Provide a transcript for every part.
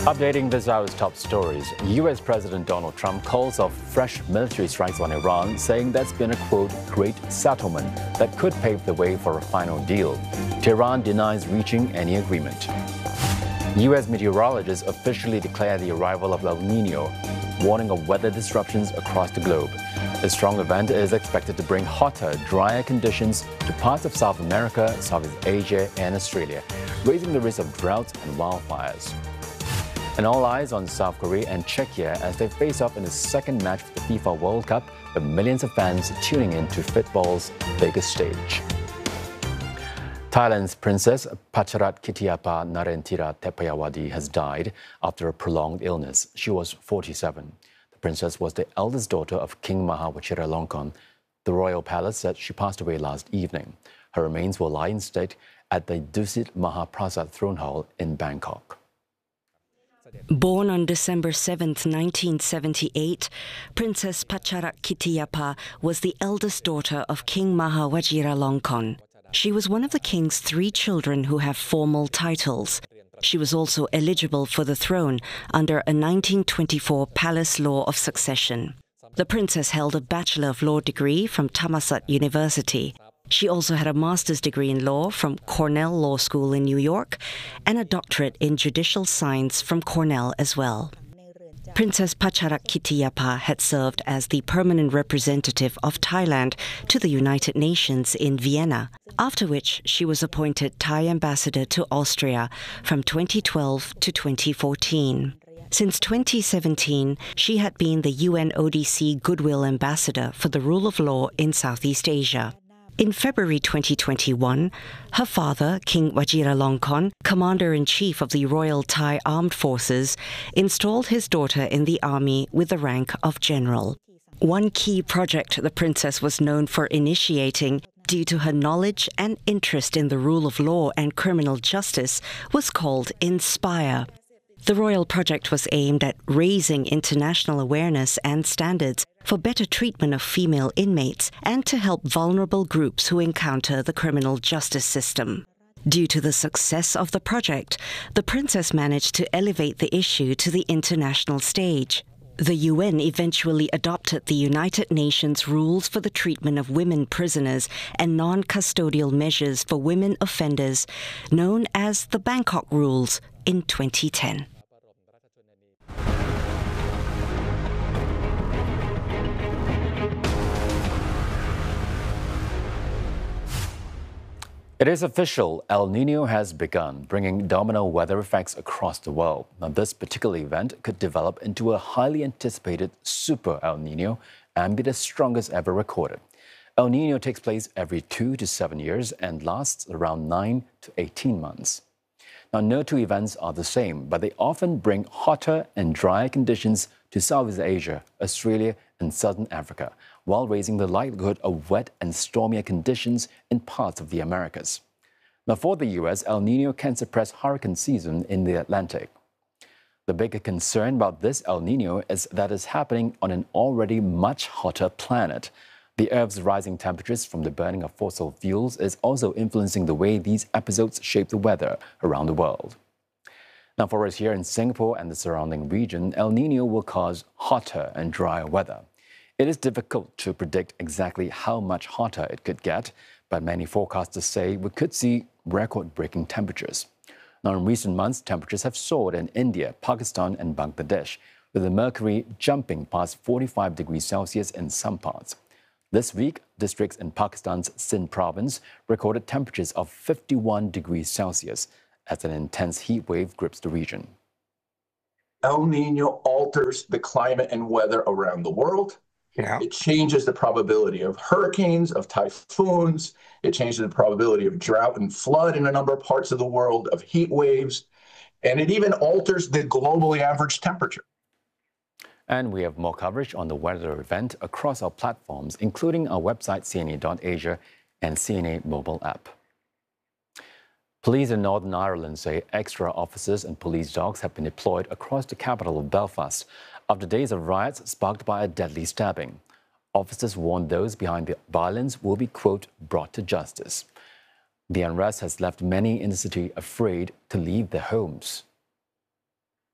Updating this hour's top stories, U.S. President Donald Trump calls off fresh military strikes on Iran, saying that's been a, quote, great settlement that could pave the way for a final deal. Tehran denies reaching any agreement. U.S. meteorologists officially declare the arrival of El Nino, warning of weather disruptions across the globe. The strong event is expected to bring hotter, drier conditions to parts of South America, Southeast Asia, and Australia, raising the risk of droughts and wildfires. And all eyes on South Korea and Czechia as they face off in the second match of the FIFA World Cup, with millions of fans tuning in to football's biggest stage. Thailand's Princess Pacharat Kitiapa Narendra Tepayawadi has died after a prolonged illness. She was 47. The princess was the eldest daughter of King Maha Vajiralongkorn. The royal palace said she passed away last evening. Her remains will lie in state at the Dusit Maha Prasad Throne Hall in Bangkok. Born on December 7, 1978, Princess Pacharat Kitiapa was the eldest daughter of King Maha Vajiralongkorn. She was one of the king's 3 children who have formal titles. She was also eligible for the throne under a 1924 palace law of succession. The princess held a Bachelor of Law degree from Thammasat University. She also had a master's degree in law from Cornell Law School in New York and a doctorate in judicial science from Cornell as well. Princess Pacharat Kitiapa had served as the permanent representative of Thailand to the United Nations in Vienna, after which she was appointed Thai ambassador to Austria from 2012 to 2014. Since 2017, she had been the UNODC Goodwill Ambassador for the rule of law in Southeast Asia. In February 2021, her father, King Vajiralongkorn, Commander-in-Chief of the Royal Thai Armed Forces, installed his daughter in the army with the rank of general. One key project the princess was known for initiating, due to her knowledge and interest in the rule of law and criminal justice, was called Inspire. The royal project was aimed at raising international awareness and standards for better treatment of female inmates and to help vulnerable groups who encounter the criminal justice system. Due to the success of the project, the princess managed to elevate the issue to the international stage. The UN eventually adopted the United Nations rules for the treatment of women prisoners and non-custodial measures for women offenders, known as the Bangkok Rules, in 2010. It is official, El Nino has begun, bringing domino weather effects across the world. Now, this particular event could develop into a highly anticipated super El Nino and be the strongest ever recorded. El Nino takes place every 2 to 7 years and lasts around 9 to 18 months. Now, no 2 events are the same, but they often bring hotter and drier conditions to Southeast Asia, Australia, and Southern Africa, while raising the likelihood of wet and stormier conditions in parts of the Americas. Now, for the U.S., El Nino can suppress hurricane season in the Atlantic. The bigger concern about this El Nino is that it's happening on an already much hotter planet. The Earth's rising temperatures from the burning of fossil fuels is also influencing the way these episodes shape the weather around the world. Now, for us here in Singapore and the surrounding region, El Nino will cause hotter and drier weather. It is difficult to predict exactly how much hotter it could get, but many forecasters say we could see record-breaking temperatures. Now, in recent months, temperatures have soared in India, Pakistan, and Bangladesh, with the mercury jumping past 45 degrees Celsius in some parts. This week, districts in Pakistan's Sindh province recorded temperatures of 51 degrees Celsius as an intense heat wave grips the region. El Nino alters the climate and weather around the world. Yeah. It changes the probability of hurricanes, of typhoons. It changes the probability of drought and flood in a number of parts of the world, of heat waves. And it even alters the globally average temperature. And we have more coverage on the weather event across our platforms, including our website, CNA.Asia, and CNA mobile app. Police in Northern Ireland say extra officers and police dogs have been deployed across the capital of Belfast after days of riots sparked by a deadly stabbing. Officers warn those behind the violence will be, quote, brought to justice. The unrest has left many in the city afraid to leave their homes.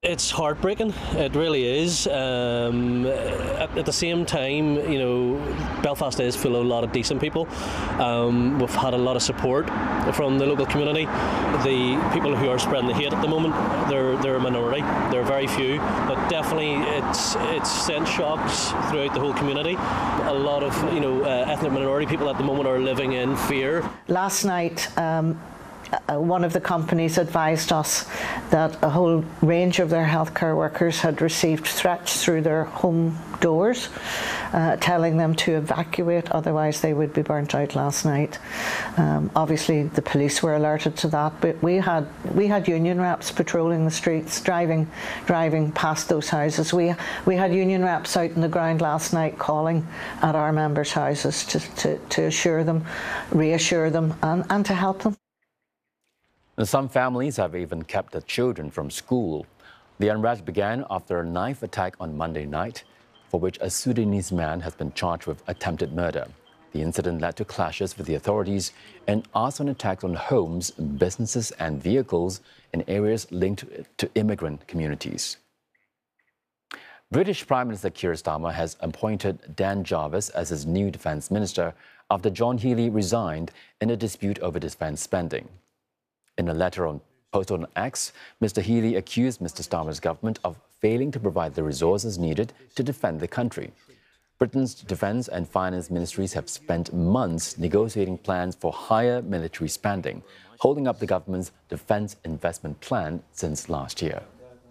It's heartbreaking, it really is. At the same time, you know, Belfast is full of a lot of decent people. We've had a lot of support from the local community. The people who are spreading the hate at the moment, they're a minority. They're very few, but definitely it's sent shocks throughout the whole community. A lot of, you know, ethnic minority people at the moment are living in fear. Last night, one of the companies advised us that a whole range of their healthcare workers had received threats through their home doors, telling them to evacuate, otherwise they would be burnt out last night. Obviously the police were alerted to that, but we had union reps patrolling the streets, driving past those houses. We had union reps out in the ground last night calling at our members' houses to assure them, reassure them, and to help them. Some families have even kept their children from school. The unrest began after a knife attack on Monday night, for which a Sudanese man has been charged with attempted murder. The incident led to clashes with the authorities and arson attacks on homes, businesses and vehicles in areas linked to immigrant communities. British Prime Minister Keir Starmer has appointed Dan Jarvis as his new defence minister after John Healey resigned in a dispute over defence spending. In a letter posted on X, Mr. Healey accused Mr. Starmer's government of failing to provide the resources needed to defend the country. Britain's defence and finance ministries have spent months negotiating plans for higher military spending, holding up the government's defence investment plan since last year.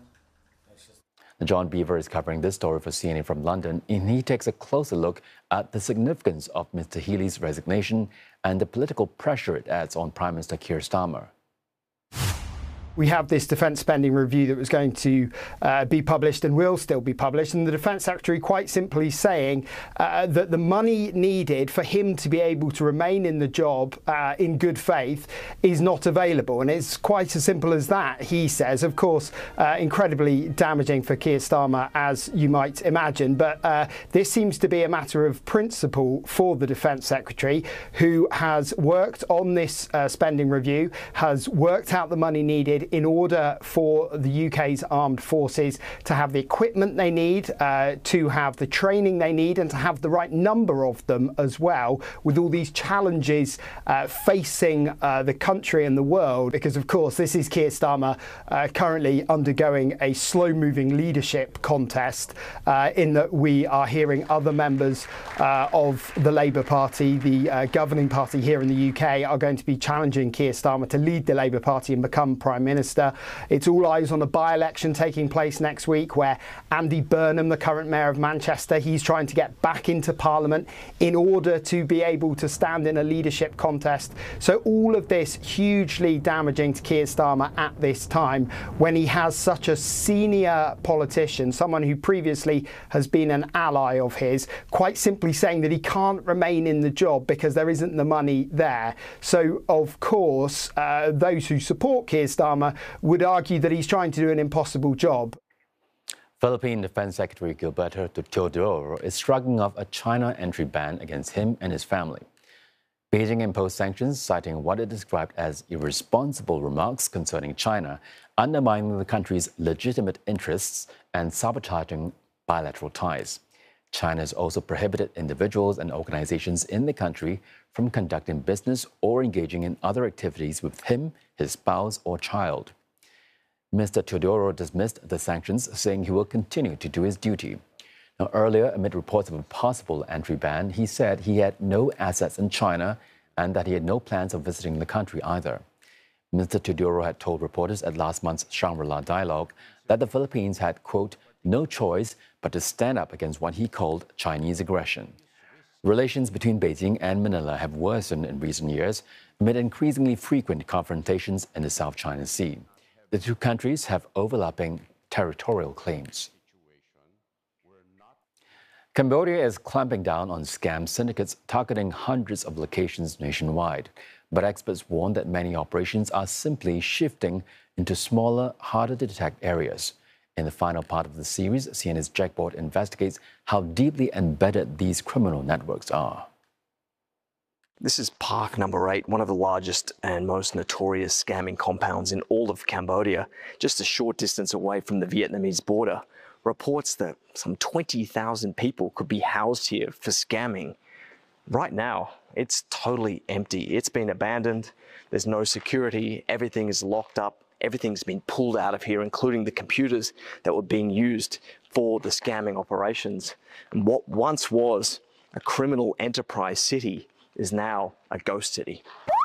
John Beaver is covering this story for CNN from London, and he takes a closer look at the significance of Mr. Healey's resignation and the political pressure it adds on Prime Minister Keir Starmer. We have this defence spending review that was going to be published and will still be published, and the Defence Secretary quite simply saying that the money needed for him to be able to remain in the job in good faith is not available. And it's quite as simple as that, he says. Of course, incredibly damaging for Keir Starmer, as you might imagine. But this seems to be a matter of principle for the Defence Secretary, who has worked on this spending review, has worked out the money needed in order for the UK's armed forces to have the equipment they need, to have the training they need, and to have the right number of them as well, with all these challenges facing the country and the world. Because, of course, this is Keir Starmer currently undergoing a slow-moving leadership contest, in that we are hearing other members of the Labour Party, the governing party here in the UK, are going to be challenging Keir Starmer to lead the Labour Party and become Prime Minister. It's all eyes on a by-election taking place next week, where Andy Burnham, the current Mayor of Manchester, he's trying to get back into Parliament in order to be able to stand in a leadership contest. So all of this hugely damaging to Keir Starmer at this time, when he has such a senior politician, someone who previously has been an ally of his, quite simply saying that he can't remain in the job because there isn't the money there. So, of course, those who support Keir Starmer would argue that he's trying to do an impossible job. Philippine Defense Secretary Gilberto Teodoro is shrugging off a China entry ban against him and his family. Beijing imposed sanctions, citing what it described as irresponsible remarks concerning China, undermining the country's legitimate interests and sabotaging bilateral ties. China has also prohibited individuals and organizations in the country from conducting business or engaging in other activities with him, his spouse, or child. Mr. Teodoro dismissed the sanctions, saying he will continue to do his duty. Now, earlier, amid reports of a possible entry ban, he said he had no assets in China and that he had no plans of visiting the country either. Mr. Teodoro had told reporters at last month's Shangri-La Dialogue that the Philippines had, quote, no choice but to stand up against what he called Chinese aggression. Relations between Beijing and Manila have worsened in recent years amid increasingly frequent confrontations in the South China Sea. The two countries have overlapping territorial claims. Cambodia is clamping down on scam syndicates targeting hundreds of locations nationwide. But experts warn that many operations are simply shifting into smaller, harder-to-detect areas. In the final part of the series, CNN's Jackboard investigates how deeply embedded these criminal networks are. This is Park Number 8, one of the largest and most notorious scamming compounds in all of Cambodia, just a short distance away from the Vietnamese border. Reports that some 20,000 people could be housed here for scamming. Right now, it's totally empty. It's been abandoned. There's no security. Everything is locked up. Everything's been pulled out of here, including the computers that were being used for the scamming operations. And what once was a criminal enterprise city is now a ghost city.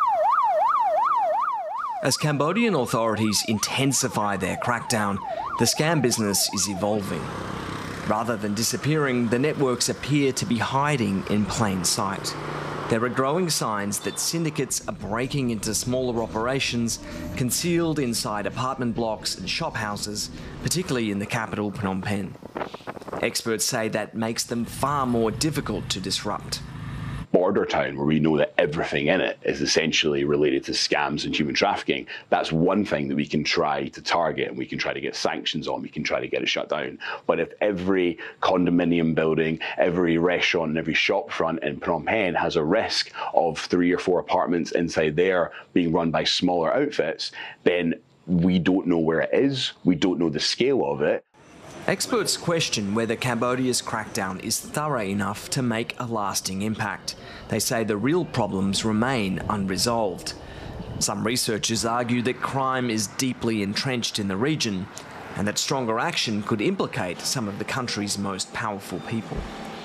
As Cambodian authorities intensify their crackdown, the scam business is evolving. Rather than disappearing, the networks appear to be hiding in plain sight. There are growing signs that syndicates are breaking into smaller operations concealed inside apartment blocks and shop houses, particularly in the capital Phnom Penh. Experts say that makes them far more difficult to disrupt. Border town, where we know that everything in it is essentially related to scams and human trafficking, that's one thing that we can try to target and we can try to get sanctions on, we can try to get it shut down. But if every condominium building, every restaurant and every shop front in Phnom Penh has a risk of 3 or 4 apartments inside there being run by smaller outfits, then we don't know where it is, we don't know the scale of it. Experts question whether Cambodia's crackdown is thorough enough to make a lasting impact. They say the real problems remain unresolved. Some researchers argue that crime is deeply entrenched in the region and that stronger action could implicate some of the country's most powerful people.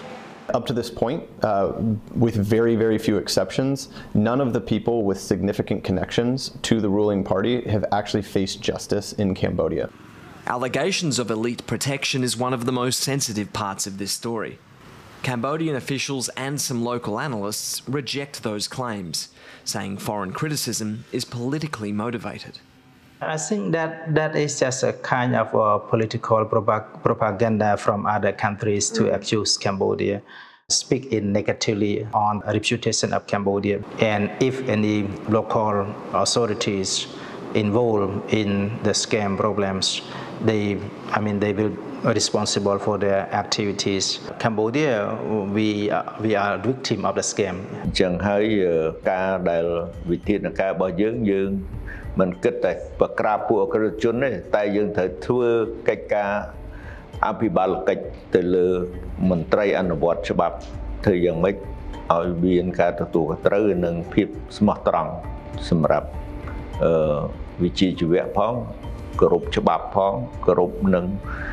Up to this point, with very, very few exceptions, none of the people with significant connections to the ruling party have actually faced justice in Cambodia. Allegations of elite protection is one of the most sensitive parts of this story. Cambodian officials and some local analysts reject those claims, saying foreign criticism is politically motivated. I think that is just a kind of political propaganda from other countries to accuse Cambodia, speak in negatively on a reputation of Cambodia. And if any local authorities involved in the scam problems, they will be responsible for their activities. Cambodia, we are victim of the scam. ចឹងហើយការដែលវិធានការរបស់យើងមិនគិតតែប្រក្រាបពួកអក្រិតជនទេតែយើងត្រូវធ្វើកិច្ចការអភិបាលកិច្ចទៅលើមន្ត្រីអនុវត្តច្បាប់ធ្វើយ៉ាងម៉េចឲ្យមានការទទួលខុសត្រូវនិងភាពស្មោះត្រង់សម្រាប់វិជ្ជាជីវៈផងគោរពច្បាប់ផងគោរពនឹង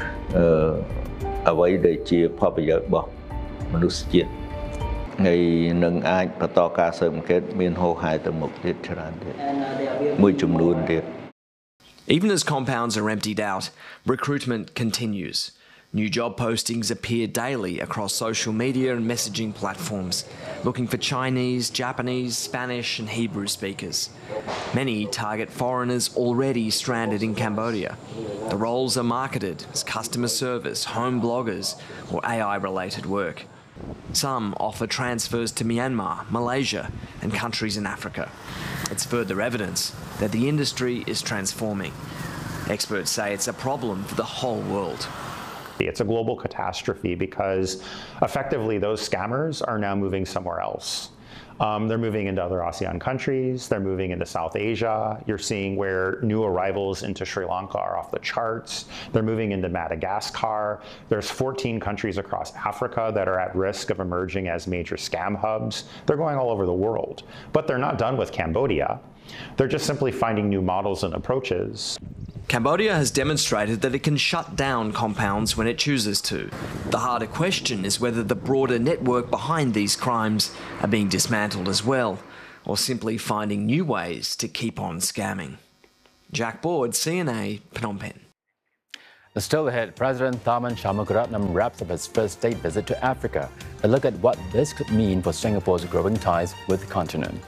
អ្វីដែលជាផលប្រយោជន៍របស់មនុស្សជាតិហើយនឹងអាចបន្តការស៊ើបអង្កេតមានហោហែទៅមុខទៀតច្រើនទៀតមួយចំនួនទៀត Even as compounds are emptied out, recruitment continues. New job postings appear daily across social media and messaging platforms, looking for Chinese, Japanese, Spanish and Hebrew speakers. Many target foreigners already stranded in Cambodia. The roles are marketed as customer service, home bloggers or AI-related work. Some offer transfers to Myanmar, Malaysia and countries in Africa. It's further evidence that the industry is transforming. Experts say it's a problem for the whole world. It's a global catastrophe because effectively those scammers are now moving somewhere else. They're moving into other ASEAN countries, they're moving into South Asia. You're seeing where new arrivals into Sri Lanka are off the charts. They're moving into Madagascar. There's 14 countries across Africa that are at risk of emerging as major scam hubs. They're going all over the world, but they're not done with Cambodia. They're just simply finding new models and approaches. Cambodia has demonstrated that it can shut down compounds when it chooses to. The harder question is whether the broader network behind these crimes are being dismantled as well, or simply finding new ways to keep on scamming. Jack Board, CNA, Phnom Penh. Still ahead, President Tharman Shanmugaratnam wraps up his first state visit to Africa. A look at what this could mean for Singapore's growing ties with the continent.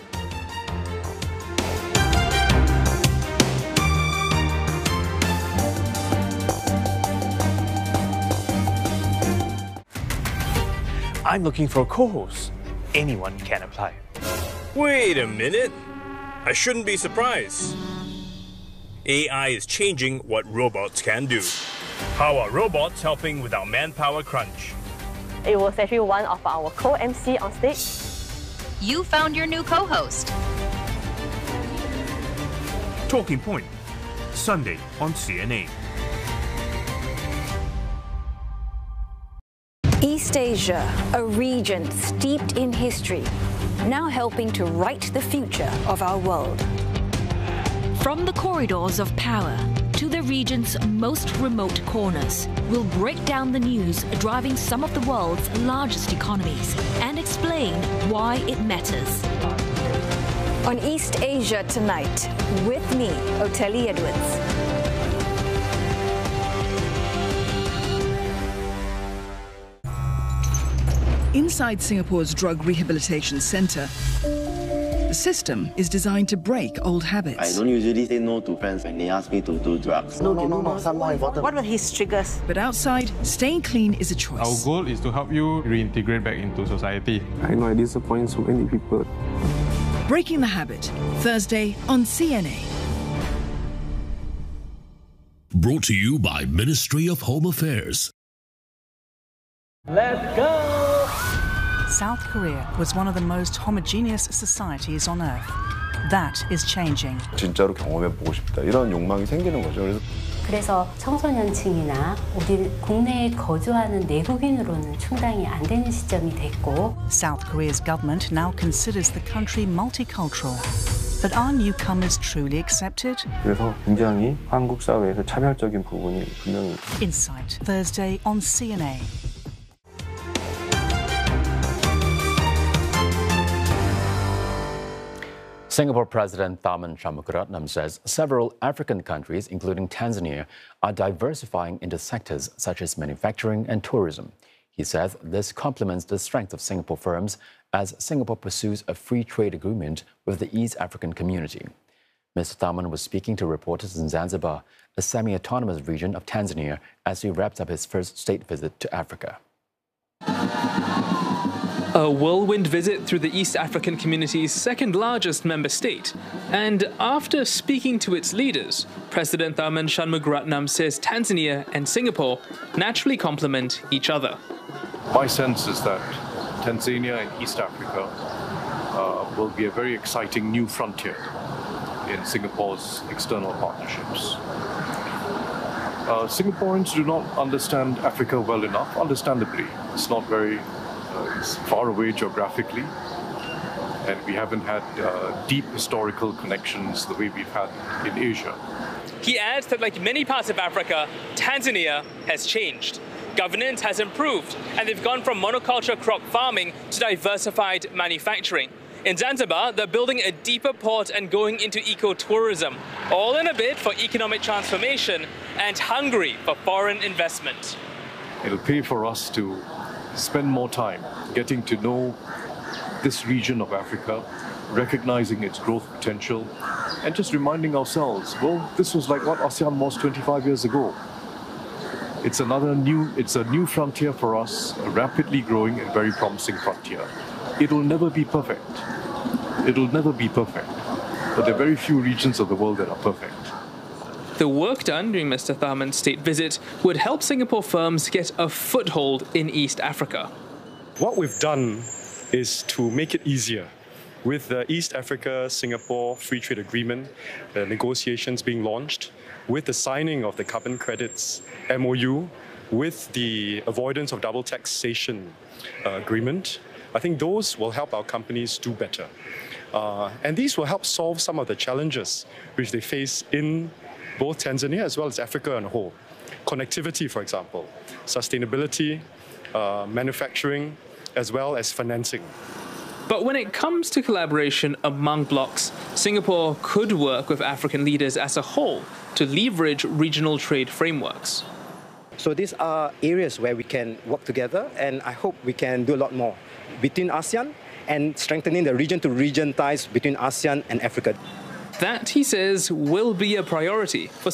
I'm looking for a co-host. Anyone can apply. Wait a minute. I shouldn't be surprised. AI is changing what robots can do. How are robots helping with our manpower crunch? It was actually one of our co-MC on stage. you found your new co-host. Talking Point, Sunday on CNA. East Asia, a region steeped in history, now helping to write the future of our world. From the corridors of power to the region's most remote corners, we'll break down the news driving some of the world's largest economies and explain why it matters. On East Asia Tonight, with me, Oteli Edwards. Inside Singapore's drug rehabilitation centre, the system is designed to break old habits. I don't usually say no to friends when they ask me to do drugs. No, some more important. What were his triggers? But outside, staying clean is a choice. Our goal is to help you reintegrate back into society. I know I disappoint so many people. Breaking the Habit, Thursday on CNA. Brought to you by Ministry of Home Affairs. Let's go! South Korea was one of the most homogeneous societies on earth. That is changing. 진짜로 경험해보고 싶다. 이런 욕망이 생기는 거죠. 그래서 청소년층이나 우리 국내에 거주하는 내국인으로는 충당이 안 되는 시점이 됐고. South Korea's government now considers the country multicultural. But are newcomers truly accepted? 그래서 굉장히 한국 사회에서 차별적인 부분이 분명히. Insight, Thursday on CNA. Singapore President Tharman Shanmugaratnam says several African countries, including Tanzania, are diversifying into sectors such as manufacturing and tourism. He says this complements the strength of Singapore firms as Singapore pursues a free trade agreement with the East African community. Mr. Tharman was speaking to reporters in Zanzibar, a semi-autonomous region of Tanzania, as he wrapped up his first state visit to Africa. A whirlwind visit through the East African community's second largest member state. And after speaking to its leaders, President Tharman Shanmugaratnam says Tanzania and Singapore naturally complement each other. My sense is that Tanzania and East Africa will be a very exciting new frontier in Singapore's external partnerships. Singaporeans do not understand Africa well enough, understandably. It's not very it's far away geographically, and we haven't had deep historical connections the way we've had in Asia. He adds that like many parts of Africa, Tanzania has changed. Governance has improved, and they've gone from monoculture crop farming to diversified manufacturing. In Zanzibar, they're building a deeper port and going into ecotourism, all in a bid for economic transformation and hungry for foreign investment. It'll pay for us to spend more time getting to know this region of Africa, recognizing its growth potential, and just reminding ourselves, well, this was like what ASEAN was 25 years ago. It's a new frontier for us, a rapidly growing and very promising frontier. It'll never be perfect. It'll never be perfect. But there are very few regions of the world that are perfect. The work done during Mr. Tharman's state visit would help Singapore firms get a foothold in East Africa. What we've done is to make it easier. With the East Africa-Singapore Free Trade Agreement, the negotiations being launched, with the signing of the carbon credits MOU, with the avoidance of double taxation agreement, I think those will help our companies do better. And these will help solve some of the challenges which they face in both Tanzania as well as Africa as a whole. Connectivity, for example, sustainability, manufacturing, as well as financing. But when it comes to collaboration among blocs, Singapore could work with African leaders as a whole to leverage regional trade frameworks. So these are areas where we can work together, and I hope we can do a lot more between ASEAN and strengthening the region-to-region ties between ASEAN and Africa. That, he says, will be a priority for